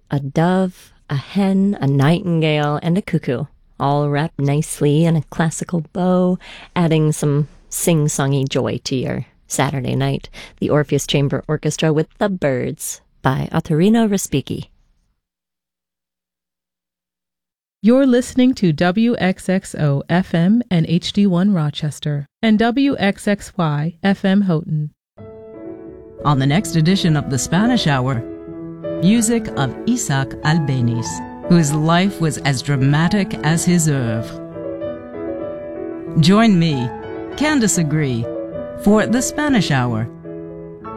A dove, a hen, a nightingale, and a cuckoo, all wrapped nicely in a classical bow, adding some sing-songy joy to your Saturday night. The Orpheus Chamber Orchestra with The Birds by Ottorino Respighi. You're listening to WXXO FM and HD1 Rochester and WXXY FM Houghton. On the next edition of The Spanish Hour, music of Isaac Albéniz, whose life was as dramatic as his oeuvre. Join me, Candace Agree, for The Spanish Hour